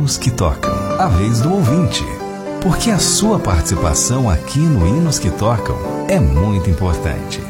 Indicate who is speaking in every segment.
Speaker 1: Hinos que Tocam, a vez do ouvinte. Porque a sua participação aqui no Hinos que Tocam é muito importante.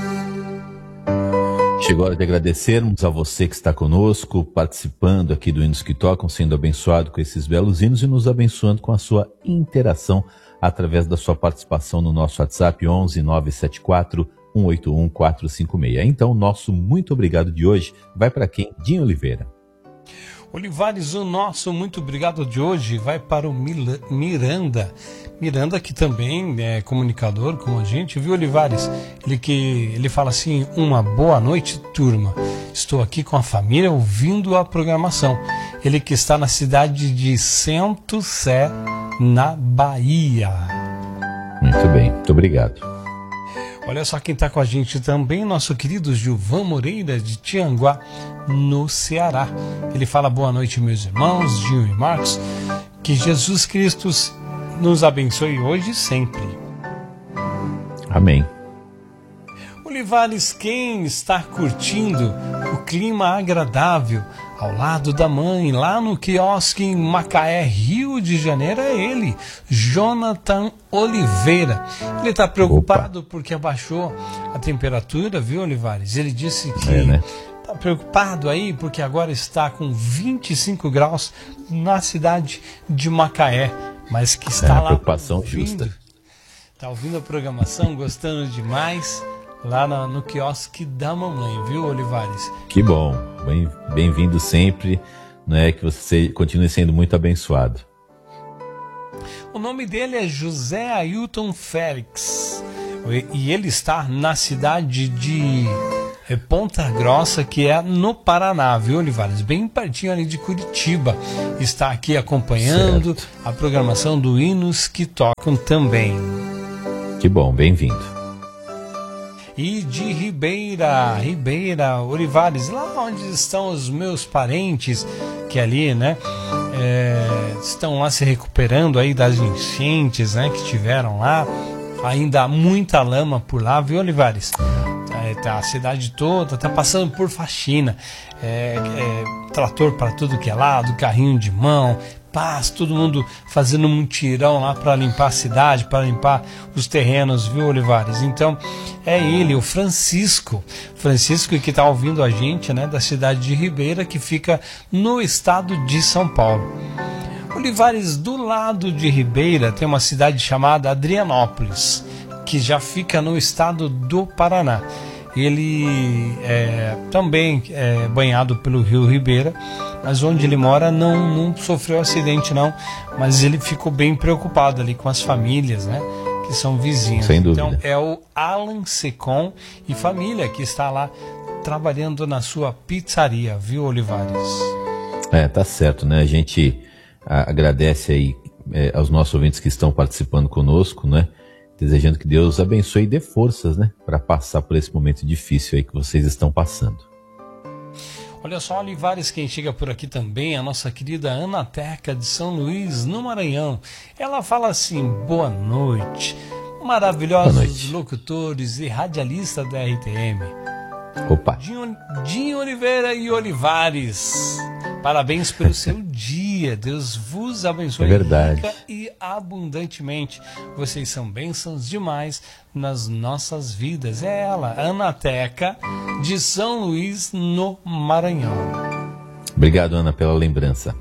Speaker 2: Chegou a hora de agradecermos a você que está conosco, participando aqui do Hinos que Tocam, sendo abençoado com esses belos hinos e nos abençoando com a sua interação através da sua participação no nosso WhatsApp 11 974 181 456. Então, nosso muito obrigado de hoje vai para quem? Dinho Oliveira.
Speaker 3: Olivares, o nosso muito obrigado de hoje vai para o Miranda. Miranda, que também é comunicador como a gente, viu, Olivares? Ele fala assim: uma boa noite, turma. Estou aqui com a família ouvindo a programação. Ele que está na cidade de Centro Sé, na Bahia.
Speaker 2: Muito bem, muito obrigado.
Speaker 3: Olha só quem está com a gente também, nosso querido Gilvan Moreira, de Tianguá, no Ceará. Ele fala: boa noite, meus irmãos, Gil e Marcos. Que Jesus Cristo nos abençoe hoje e sempre.
Speaker 2: Amém.
Speaker 3: Olivares, quem está curtindo o clima agradável ao lado da mãe, lá no quiosque em Macaé, Rio de Janeiro, é ele, Jonathan Oliveira. Ele está preocupado porque abaixou a temperatura, viu, Olivares? Ele disse que está preocupado aí porque agora está com 25 graus na cidade de Macaé, mas que está lá
Speaker 2: preocupação justa.
Speaker 3: Está ouvindo a programação, gostando demais, lá no quiosque da mamãe, viu, Olivares?
Speaker 2: Que bom, bem-vindo sempre, né? Que você continue sendo muito abençoado.
Speaker 3: O nome dele é José Ailton Félix e ele está na cidade de Ponta Grossa, que é no Paraná, viu, Olivares? Bem pertinho ali de Curitiba. Está aqui acompanhando a programação do Hinos que Tocam também.
Speaker 2: Que bom, bem-vindo.
Speaker 3: E de Ribeira, Olivares, lá onde estão os meus parentes, que ali, né, estão lá se recuperando aí das enchentes, né, que tiveram lá. Ainda há muita lama por lá, viu, Olivares? Tá a cidade toda tá passando por faxina, trator para tudo que é lado, carrinho de mão, todo mundo fazendo um mutirão lá para limpar a cidade, para limpar os terrenos, viu, Olivares? Então é ele, o Francisco que está ouvindo a gente, né, da cidade de Ribeira, que fica no estado de São Paulo. Olivares, do lado de Ribeira tem uma cidade chamada Adrianópolis, que já fica no estado do Paraná. Ele também é banhado pelo rio Ribeira, mas onde ele mora não sofreu acidente não, mas ele ficou bem preocupado ali com as famílias, né, que são vizinhos.
Speaker 2: Sem dúvida.
Speaker 3: Então é o Alan Secom e família que está lá trabalhando na sua pizzaria, viu, Olivares?
Speaker 2: Tá certo, né? A gente agradece aí aos nossos ouvintes que estão participando conosco, né? Desejando que Deus abençoe e dê forças, né, para passar por esse momento difícil aí que vocês estão passando.
Speaker 3: Olha só, Olivares, quem chega por aqui também, a nossa querida Ana Teca de São Luís, no Maranhão. Ela fala assim: boa noite, maravilhosos
Speaker 2: boa noite.
Speaker 3: Locutores e radialistas da RTM.
Speaker 2: Opa.
Speaker 3: Dinho Oliveira e Olivares, parabéns pelo seu dia, Deus vos abençoe rica e abundantemente, vocês são bênçãos demais nas nossas vidas. É ela, Ana Teca de São Luís, no Maranhão.
Speaker 2: Obrigado, Ana, pela lembrança.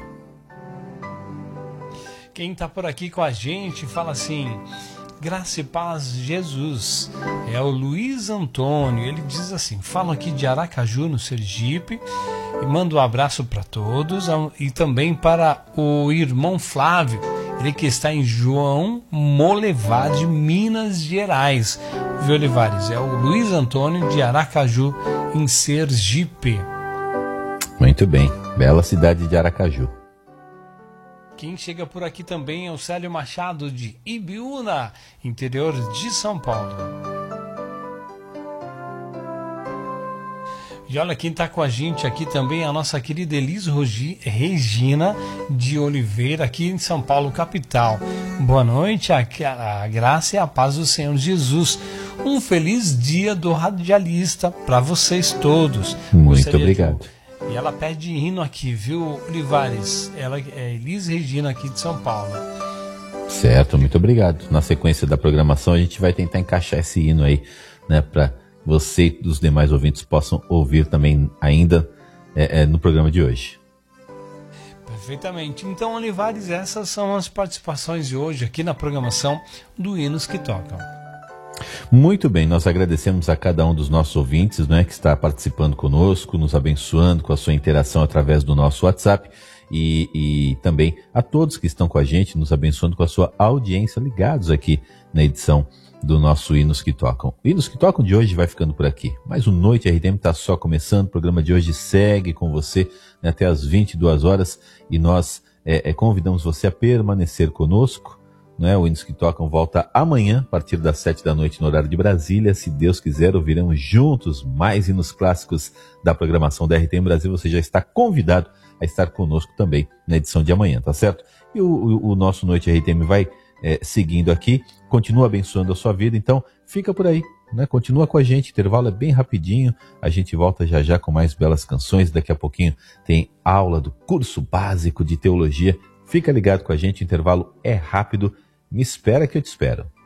Speaker 3: Quem está por aqui com a gente fala assim: graça e paz, Jesus. É o Luiz Antônio. Ele diz assim: falo aqui de Aracaju, no Sergipe, e mando um abraço para todos e também para o irmão Flávio, ele que está em João Molevá, de Minas Gerais. Viu, Olivares? É o Luiz Antônio de Aracaju, em Sergipe.
Speaker 2: Muito bem, bela cidade de Aracaju.
Speaker 3: Quem chega por aqui também é o Célio Machado, de Ibiúna, interior de São Paulo. E olha quem está com a gente aqui também, a nossa querida Elis Regina de Oliveira, aqui em São Paulo, capital. Boa noite, a graça e a paz do Senhor Jesus. Um feliz dia do radialista para vocês todos.
Speaker 2: Muito obrigado.
Speaker 3: E ela pede hino aqui, viu, Olivares? Ela é Elis Regina aqui de São Paulo.
Speaker 2: Certo, muito obrigado. Na sequência da programação a gente vai tentar encaixar esse hino aí, né, para você e os demais ouvintes possam ouvir também ainda no programa de hoje.
Speaker 3: Perfeitamente. Então, Olivares, essas são as participações de hoje aqui na programação do Hinos que Tocam.
Speaker 2: Muito bem, nós agradecemos a cada um dos nossos ouvintes, né, que está participando conosco, nos abençoando com a sua interação através do nosso WhatsApp e também a todos que estão com a gente, nos abençoando com a sua audiência, ligados aqui na edição do nosso Hinos que Tocam. O Hinos que Tocam de hoje vai ficando por aqui, mas o Noite RTM está só começando, o programa de hoje segue com você, né, até às 22 horas e nós convidamos você a permanecer conosco, né? O Hinos que Tocam volta amanhã, a partir das 7 da noite no horário de Brasília. Se Deus quiser, ouviremos juntos mais hinos clássicos da programação da RTM Brasil. Você já está convidado a estar conosco também na edição de amanhã, tá certo? E o nosso Noite RTM vai seguindo aqui, continua abençoando a sua vida, então fica por aí, né? Continua com a gente, o intervalo é bem rapidinho, a gente volta já já com mais belas canções, daqui a pouquinho tem aula do curso básico de teologia, fica ligado com a gente, o intervalo é rápido, me espera que eu te espero.